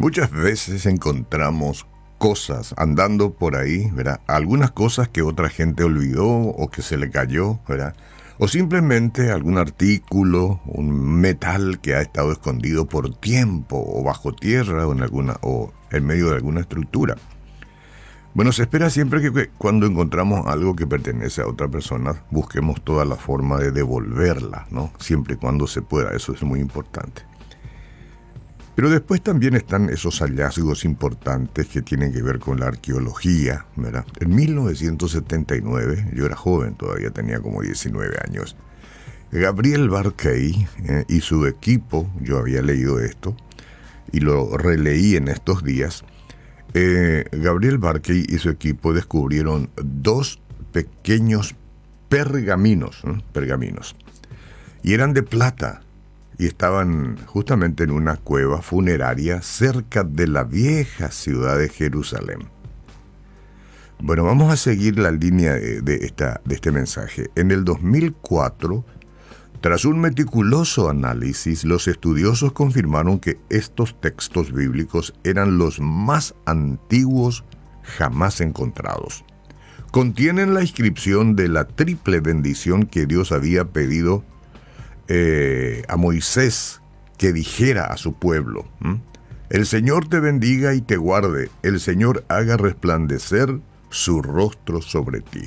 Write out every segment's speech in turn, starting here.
Muchas veces encontramos cosas andando por ahí, ¿verdad? Algunas cosas que otra gente olvidó o que se le cayó, ¿verdad? O simplemente algún artículo, un metal que ha estado escondido por tiempo o bajo tierra o en medio de alguna estructura. Bueno, se espera siempre que cuando encontramos algo que pertenece a otra persona, busquemos toda la forma de devolverla, ¿no? Siempre y cuando se pueda, eso es muy importante. Pero después también están esos hallazgos importantes que tienen que ver con la arqueología, ¿verdad? En 1979, yo era joven, todavía tenía como 19 años, Gabriel Barkey y su equipo, yo había leído esto y lo releí en estos días, Gabriel Barkey y su equipo descubrieron dos pequeños pergaminos, y eran de plata. Y estaban justamente en una cueva funeraria cerca de la vieja ciudad de Jerusalén. Bueno, vamos a seguir la línea de este mensaje. En el 2004, tras un meticuloso análisis, los estudiosos confirmaron que estos textos bíblicos eran los más antiguos jamás encontrados. Contienen la inscripción de la triple bendición que Dios había pedido a Moisés que dijera a su pueblo: el Señor te bendiga y te guarde, el Señor haga resplandecer su rostro sobre ti.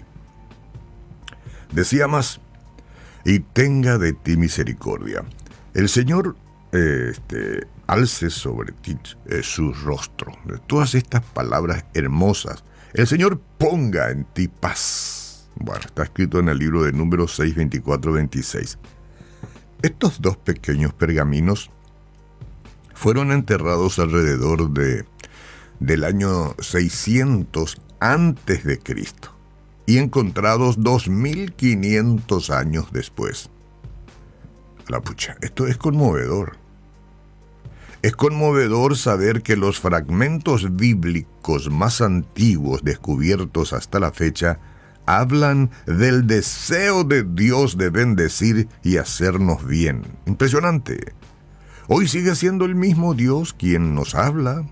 Decía más: y tenga de ti misericordia. El Señor alce sobre ti su rostro. Todas estas palabras hermosas. El Señor ponga en ti paz. Bueno, está escrito en el libro de Números 6, 24, 26. Estos dos pequeños pergaminos fueron enterrados alrededor del año 600 antes de Cristo y encontrados 2500 años después. La pucha, esto es conmovedor. Es conmovedor saber que los fragmentos bíblicos más antiguos descubiertos hasta la fecha hablan del deseo de Dios de bendecir y hacernos bien. Impresionante. Hoy sigue siendo el mismo Dios quien nos habla.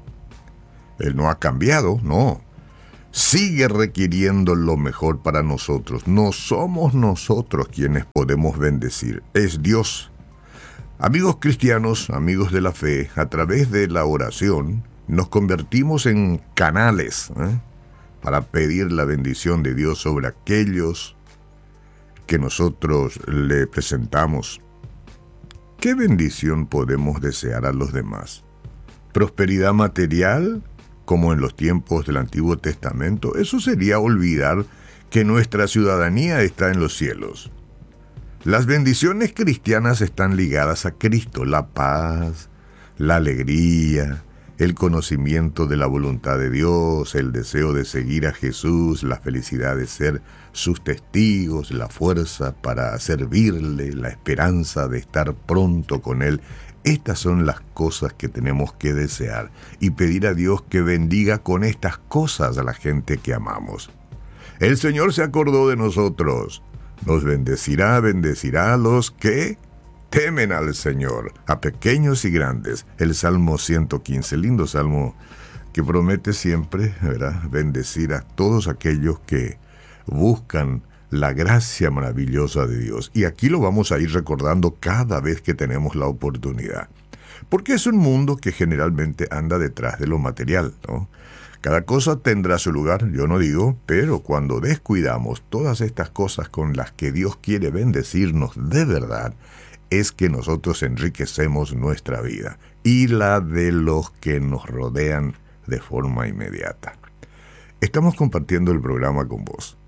Él no ha cambiado, no. Sigue requiriendo lo mejor para nosotros. No somos nosotros quienes podemos bendecir, es Dios. Amigos cristianos, amigos de la fe, a través de la oración nos convertimos en canales, para pedir la bendición de Dios sobre aquellos que nosotros le presentamos. ¿Qué bendición podemos desear a los demás? ¿Prosperidad material, como en los tiempos del Antiguo Testamento? Eso sería olvidar que nuestra ciudadanía está en los cielos. Las bendiciones cristianas están ligadas a Cristo: la paz, la alegría, el conocimiento de la voluntad de Dios, el deseo de seguir a Jesús, la felicidad de ser sus testigos, la fuerza para servirle, la esperanza de estar pronto con Él. Estas son las cosas que tenemos que desear y pedir a Dios que bendiga con estas cosas a la gente que amamos. El Señor se acordó de nosotros. Nos bendecirá a los que temen al Señor, a pequeños y grandes. El Salmo 115, lindo salmo que promete siempre, ¿verdad?, bendecir a todos aquellos que buscan la gracia maravillosa de Dios. Y aquí lo vamos a ir recordando cada vez que tenemos la oportunidad. Porque es un mundo que generalmente anda detrás de lo material, ¿no? Cada cosa tendrá su lugar, yo no digo, pero cuando descuidamos todas estas cosas con las que Dios quiere bendecirnos de verdad, es que nosotros enriquecemos nuestra vida y la de los que nos rodean de forma inmediata. Estamos compartiendo el programa con vos.